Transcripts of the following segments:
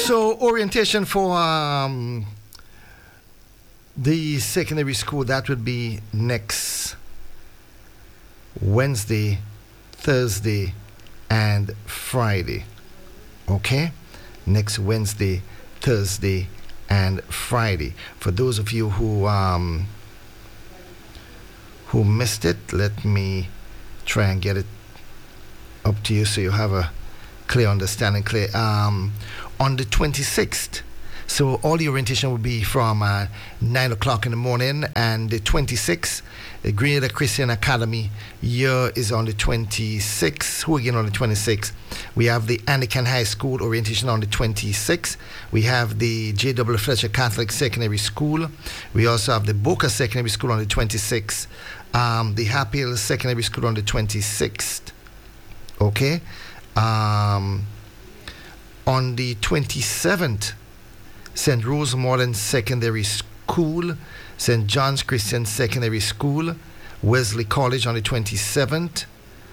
So orientation for the secondary school, that would be next Wednesday, Thursday, and Friday. Okay? Next Wednesday, Thursday, and Friday. For those of you who missed it, let me try and get it up to you so you have a clear understanding. On the 26th, so all the orientation will be from 9 o'clock in the morning, and the 26th, the Grenada Christian Academy year is on the 26th. Who again on the 26th? We have the Anglican High School orientation on the 26th. We have the J.W. Fletcher Catholic Secondary School. We also have the Boca Secondary School on the 26th. The Happy Hill Secondary School on the 26th. Okay. On the 27th, St. Rose Modern Secondary School, St. John's Christian Secondary School, Wesley College on the 27th,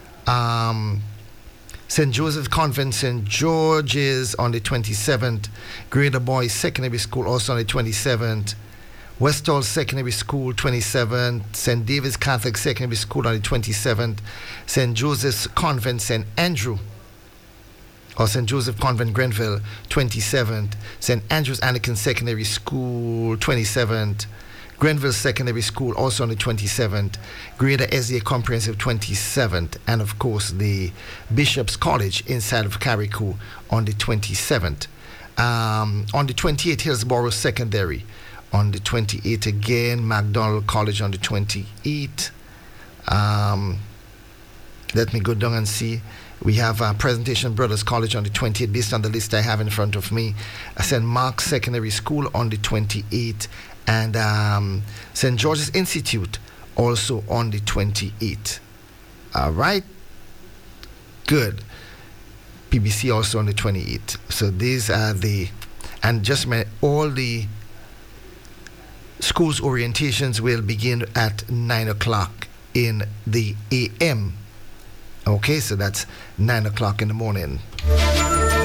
St. Joseph Convent, St. George's on the 27th, Greater Boys Secondary School also on the 27th, Westall Secondary School 27th, St. David's Catholic Secondary School on the 27th, St. Joseph's Convent, St. Andrew, or St. Joseph Convent Grenville 27th, St. Andrew's Anglican Secondary School 27th, Grenville Secondary School also on the 27th, Greater SDA Comprehensive 27th, and of course the Bishop's College inside of Carriacou on the 27th. On the 28th, Hillsborough Secondary. On the 28th again, MacDonald College on the 28th. Let me go down and see. We have Presentation Brothers College on the 28th, based on the list I have in front of me. St. Mark's Secondary School on the 28th, and St. George's Institute also on the 28th. All right? Good. PBC also on the 28th. So these are and just all the schools orientations will begin at 9 o'clock in the a.m. Okay, so that's 9 o'clock in the morning.